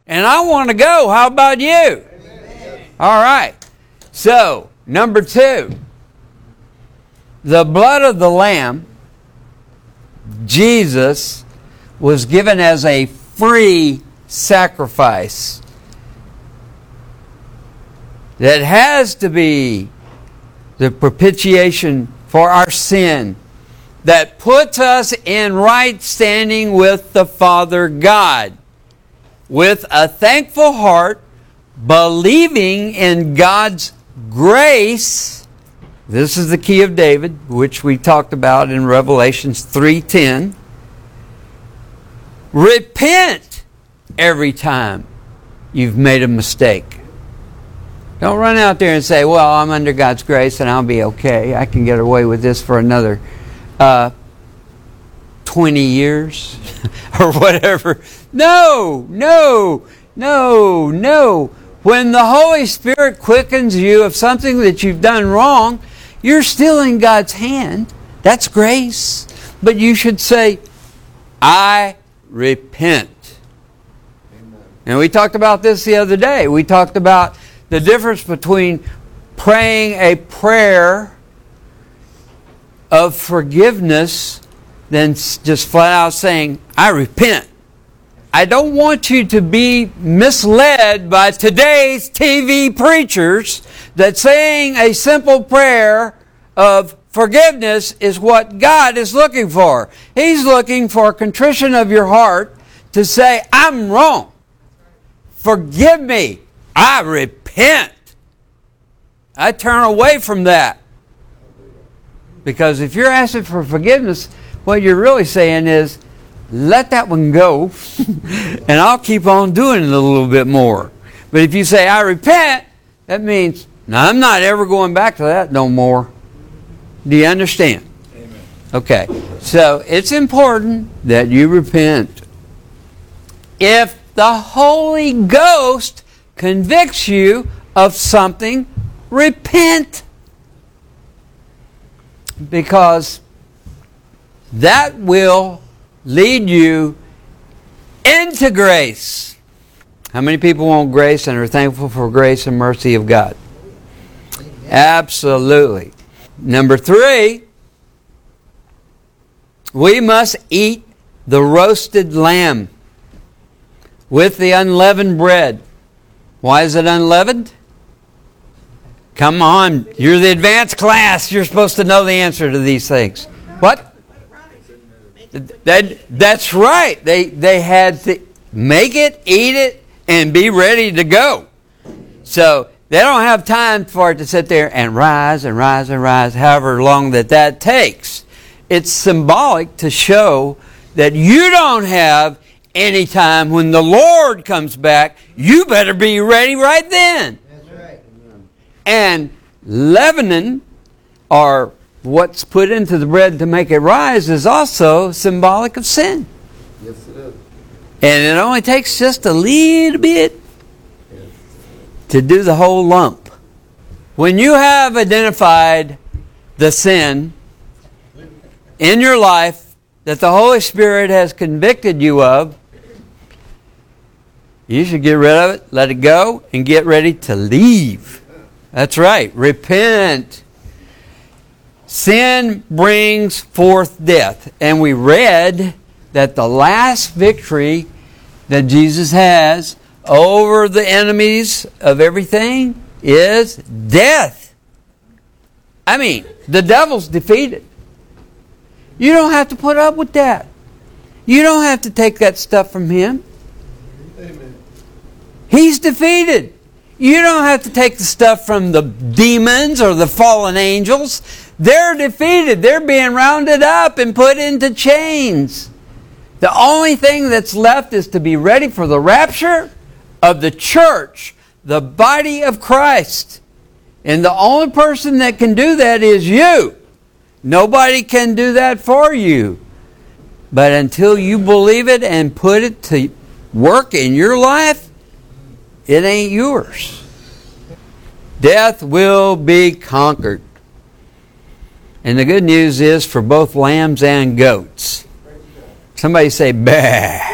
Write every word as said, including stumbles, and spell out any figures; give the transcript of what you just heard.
And I want to go. How about you? Amen. All right. So, number two. The blood of the Lamb, Jesus, was given as a free sacrifice that has to be the propitiation for our sin that puts us in right standing with the Father God. With a thankful heart, believing in God's grace. This is the key of David, which we talked about in Revelation three ten. Repent every time you've made a mistake. Don't run out there and say, well, I'm under God's grace and I'll be okay. I can get away with this for another uh, twenty years or whatever. No, no, no, no. When the Holy Spirit quickens you of something that you've done wrong, you're still in God's hand. That's grace. But you should say, I repent. Amen. And we talked about this the other day. We talked about the difference between praying a prayer of forgiveness than just flat out saying, I repent. I don't want you to be misled by today's T V preachers that saying a simple prayer of forgiveness is what God is looking for. He's looking for contrition of your heart to say, I'm wrong. Forgive me. I repent. I turn away from that. Because if you're asking for forgiveness, what you're really saying is, let that one go, and I'll keep on doing it a little bit more. But if you say, I repent, that means, no, I'm not ever going back to that no more. Do you understand? Amen. Okay, so it's important that you repent. If the Holy Ghost convicts you of something, repent. Because that will lead you into grace. How many people want grace and are thankful for grace and mercy of God? Absolutely. Number three, we must eat the roasted lamb with the unleavened bread. Why is it unleavened? Come on, you're the advanced class. You're supposed to know the answer to these things. What? That, that's right. They, they had to make it, eat it, and be ready to go. So they don't have time for it to sit there and rise and rise and rise, however long that that takes. It's symbolic to show that you don't have any time. When the Lord comes back, you better be ready right then. That's right. And leavening, or what's put into the bread to make it rise, is also symbolic of sin. Yes, it is. And it only takes just a little bit yes. to do the whole lump. When you have identified the sin in your life that the Holy Spirit has convicted you of, you should get rid of it, let it go, and get ready to leave. That's right. Repent. Sin brings forth death. And we read that the last victory that Jesus has over the enemies of everything is death. I mean, the devil's defeated. You don't have to put up with that. You don't have to take that stuff from him. Amen. He's defeated. You don't have to take the stuff from the demons or the fallen angels. They're defeated. They're being rounded up and put into chains. The only thing that's left is to be ready for the rapture of the church, the body of Christ. And the only person that can do that is you. Nobody can do that for you. But until you believe it and put it to work in your life, it ain't yours. Death will be conquered. And the good news is for both lambs and goats. Somebody say, bah.